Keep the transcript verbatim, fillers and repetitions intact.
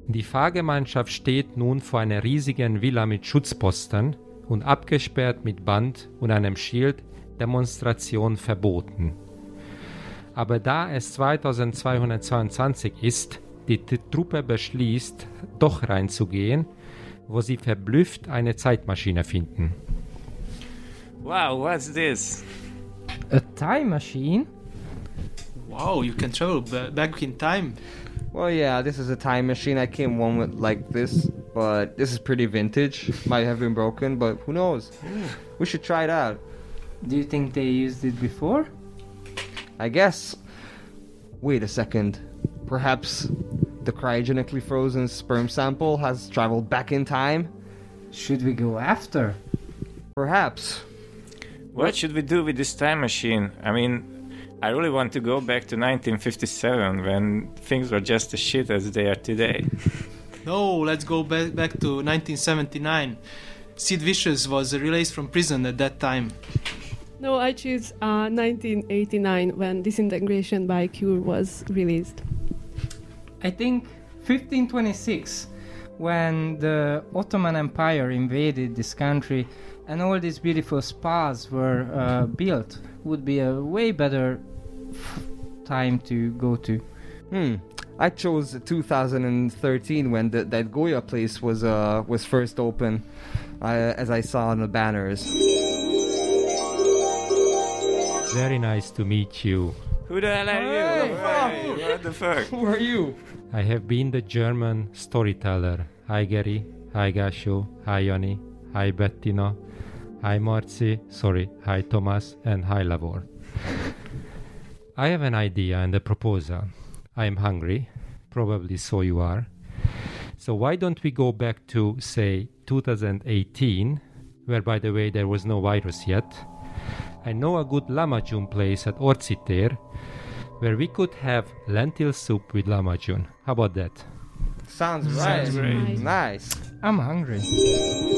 Die Fahrgemeinschaft steht nun vor einer riesigen Villa mit Schutzposten und abgesperrt mit Band und einem Schild Demonstration verboten. Aber da es zweitausendzweihundertzweiundzwanzig ist, die T- Truppe beschließt, doch reinzugehen, wo sie verblüfft eine Zeitmaschine finden. Wow, what's this? A time machine? Wow, you can travel ba- back in time. Well, yeah, this is a time machine. I came one with like this, but this is pretty vintage. Might have been broken, but who knows? We should try it out. Do you think they used it before? I guess. Wait a second. Perhaps the cryogenically frozen sperm sample has traveled back in time? Should we go after? Perhaps. What should we do with this time machine? I mean, I really want to go back to nineteen fifty-seven when things were just as shit as they are today. No, let's go back back to nineteen seventy-nine. Sid Vicious was released from prison at that time. No, I choose uh, nineteen eighty-nine when Disintegration by Cure was released. I think fifteen twenty-six, when the Ottoman Empire invaded this country and all these beautiful spas were uh, built, would be a way better f- time to go to. Hmm. I chose two thousand thirteen when the, that Goya place was uh was first open, uh, as I saw on the banners. Very nice to meet you. Who the hell are Hey, you? fuck. Hey, what the fuck? Who are you? I have been the German storyteller. Hi Gary, hi Gasho, hi Joni, hi Bettino, hi Marci, sorry, hi Thomas, and hi Lavor. I have an idea and a proposal. I am hungry, probably so you are. So why don't we go back to, say, two thousand eighteen, where by the way there was no virus yet. I know a good lamajun place at Orciter, where we could have lentil soup with lamajun. How about that? Sounds right. Sounds great. Nice. I'm hungry.